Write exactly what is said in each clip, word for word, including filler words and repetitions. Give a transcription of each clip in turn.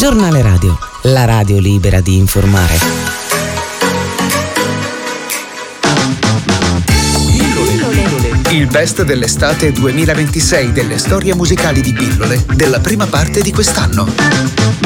Giornale Radio, la radio libera di informare. Il best dell'estate duemilaventisei delle storie musicali di Pillole della prima parte di quest'anno.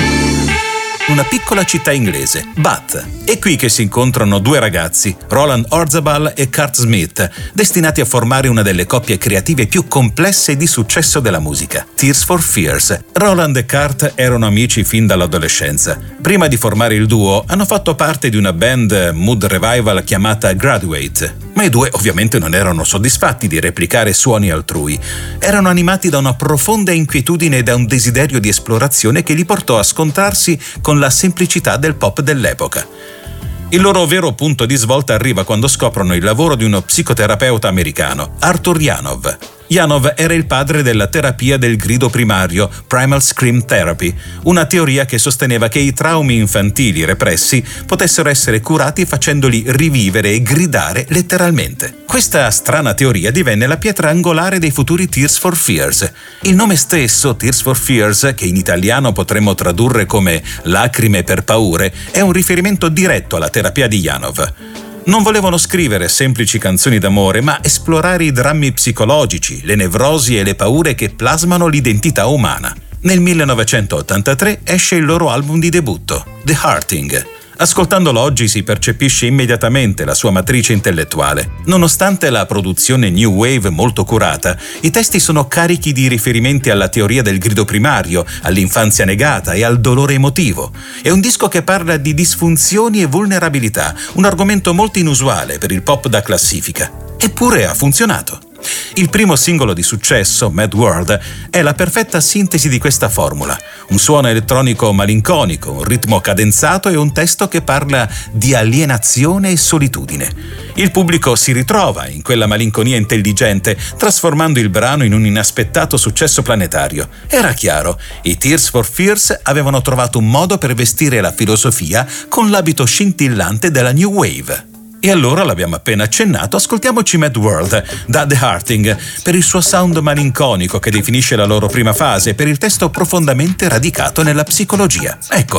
Una piccola città inglese, Bath. È qui che si incontrano due ragazzi, Roland Orzabal e Kurt Smith, destinati a formare una delle coppie creative più complesse e di successo della musica, Tears for Fears. Roland e Kurt erano amici fin dall'adolescenza. Prima di formare il duo, hanno fatto parte di una band mood revival chiamata Graduate. Ma i due ovviamente non erano soddisfatti di replicare suoni altrui. Erano animati da una profonda inquietudine e da un desiderio di esplorazione che li portò a scontrarsi con la semplicità del pop dell'epoca. Il loro vero punto di svolta arriva quando scoprono il lavoro di uno psicoterapeuta americano, Arthur Janov. Janov era il padre della terapia del grido primario, Primal Scream Therapy, una teoria che sosteneva che i traumi infantili repressi potessero essere curati facendoli rivivere e gridare letteralmente. Questa strana teoria divenne la pietra angolare dei futuri Tears for Fears. Il nome stesso, Tears for Fears, che in italiano potremmo tradurre come lacrime per paure, è un riferimento diretto alla terapia di Janov. Non volevano scrivere semplici canzoni d'amore, ma esplorare i drammi psicologici, le nevrosi e le paure che plasmano l'identità umana. Nel millenovecentottantatré esce il loro album di debutto, The Hearting. Ascoltandolo oggi si percepisce immediatamente la sua matrice intellettuale. Nonostante la produzione new wave molto curata, i testi sono carichi di riferimenti alla teoria del grido primario, all'infanzia negata e al dolore emotivo. È un disco che parla di disfunzioni e vulnerabilità, un argomento molto inusuale per il pop da classifica. Eppure ha funzionato. Il primo singolo di successo, Mad World, è la perfetta sintesi di questa formula. Un suono elettronico malinconico, un ritmo cadenzato e un testo che parla di alienazione e solitudine. Il pubblico si ritrova in quella malinconia intelligente, trasformando il brano in un inaspettato successo planetario. Era chiaro, i Tears for Fears avevano trovato un modo per vestire la filosofia con l'abito scintillante della New Wave. E allora, l'abbiamo appena accennato, ascoltiamoci Mad World da The Hearting per il suo sound malinconico che definisce la loro prima fase e per il testo profondamente radicato nella psicologia. Ecco.